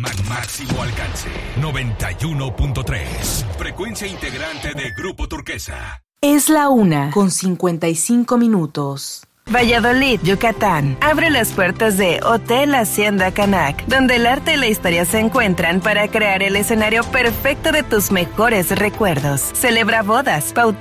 Máximo alcance. 91.3. Frecuencia integrante de Grupo Turquesa. Es la 1:55. Valladolid, Yucatán. Abre las puertas de Hotel Hacienda Canac, donde el arte y la historia se encuentran para crear el escenario perfecto de tus mejores recuerdos. Celebra bodas,